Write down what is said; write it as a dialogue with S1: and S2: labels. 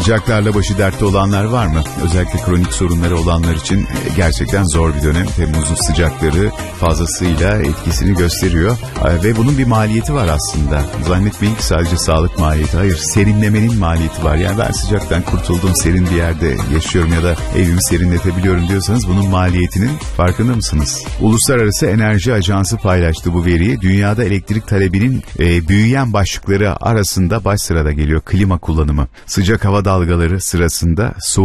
S1: Sıcaklarla başı dertte olanlar var mı? Özellikle kronik sorunları olanlar için gerçekten zor bir dönem. Temmuz'un sıcakları fazlasıyla etkisini gösteriyor. Ve bunun bir maliyeti var aslında. Zannetmeyin ki sadece sağlık maliyeti. Hayır, serinlemenin maliyeti var. Yani ben sıcaktan kurtuldum, serin bir yerde yaşıyorum ya da evimi serinletebiliyorum diyorsanız bunun maliyetinin farkında mısınız? Uluslararası Enerji Ajansı paylaştı bu veriyi. Dünyada elektrik talebinin büyüyen başlıkları arasında baş sırada geliyor klima kullanımı. Sıcak hava dalgaları sırasında soğuk